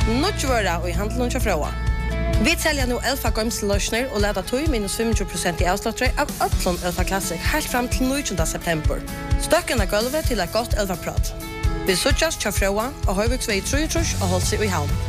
Nødgjøra og i handelen til Frøa. Vi selger nå Elfa Gømseløsner og leder tog minus 25% i avsluttere av Øtlund Elfa Classic helt frem til 19. september. Støkken gulvet til et godt Elfa-prat. Vi suttes til Frøa og Høyviksvei 33 og holdt seg i havn.